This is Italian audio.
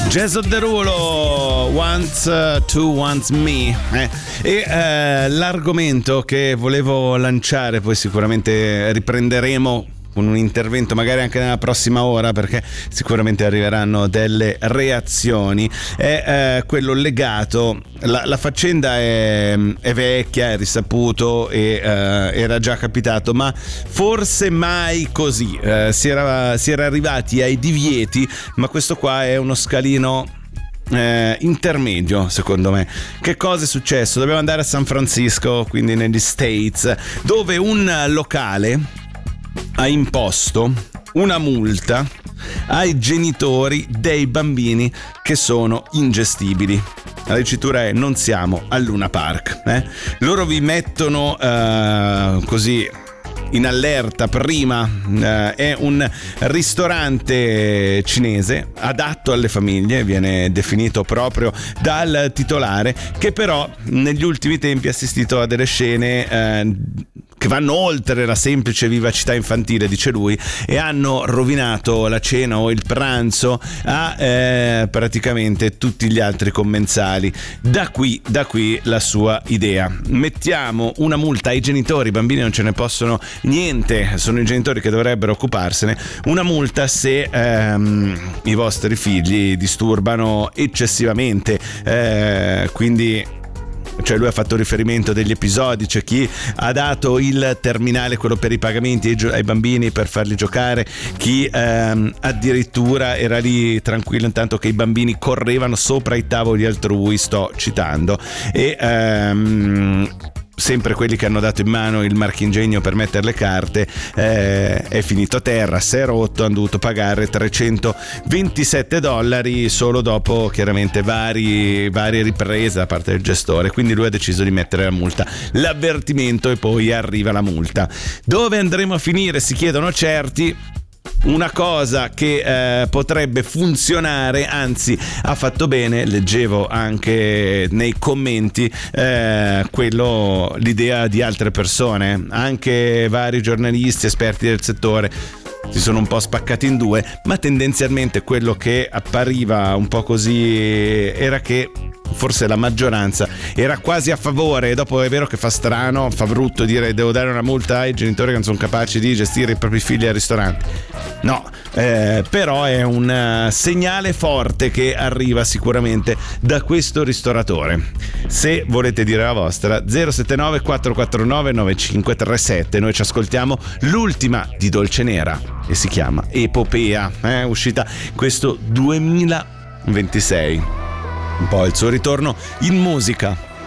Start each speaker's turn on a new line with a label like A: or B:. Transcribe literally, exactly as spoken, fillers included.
A: Jason Derulo, Wants to Wants Me. Eh. E eh, l'argomento che volevo lanciare, poi sicuramente riprenderemo con un intervento magari anche nella prossima ora, perché sicuramente arriveranno delle reazioni, è eh, quello legato, la, la faccenda è, è vecchia, è risaputo e eh, era già capitato, ma forse mai così, eh, si, era, si era arrivati ai divieti, ma questo qua è uno scalino Eh, intermedio, secondo me. Che cosa è successo? Dobbiamo andare a San Francisco, quindi negli States, dove un locale ha imposto una multa ai genitori dei bambini che sono ingestibili. La dicitura è: non siamo al Luna Park, eh? Loro vi mettono uh, così in allerta prima, eh, è un ristorante cinese adatto alle famiglie, viene definito proprio dal titolare, che però negli ultimi tempi ha assistito a delle scene eh, che vanno oltre la semplice vivacità infantile, dice lui, e hanno rovinato la cena o il pranzo a eh, praticamente tutti gli altri commensali. Da qui, da qui la sua idea: mettiamo una multa ai genitori, i bambini non ce ne possono niente, sono i genitori che dovrebbero occuparsene, una multa se ehm, i vostri figli disturbano eccessivamente, eh, quindi cioè lui ha fatto riferimento degli episodi, c'è chi ha dato il terminale, quello per i pagamenti ai, gio- ai bambini per farli giocare, chi ehm, addirittura era lì tranquillo intanto che i bambini correvano sopra i tavoli altrui, sto citando, e ehm, sempre quelli che hanno dato in mano il marchingegno per mettere le carte eh, è finito a terra, si è rotto, hanno dovuto pagare trecentoventisette dollari solo dopo chiaramente vari, varie riprese da parte del gestore, quindi lui ha deciso di mettere la multa, l'avvertimento, e poi arriva la multa. Dove andremo a finire, si chiedono certi. Una cosa che eh, potrebbe funzionare, anzi ha fatto bene, leggevo anche nei commenti eh, quello, l'idea di altre persone, anche vari giornalisti esperti del settore si sono un po' spaccati in due, ma tendenzialmente quello che appariva un po' così era che forse la maggioranza era quasi a favore. Dopo è vero che fa strano, fa brutto dire devo dare una multa ai genitori che non sono capaci di gestire i propri figli al ristorante, no, eh, però è un segnale forte che arriva sicuramente da questo ristoratore. Se volete dire la vostra, zero sette nove quattro quattro nove nove cinque tre sette. Noi ci ascoltiamo l'ultima di Dolce Nera e si chiama Epopea, è uscita questo duemilaventisei, un po' il suo ritorno in musica.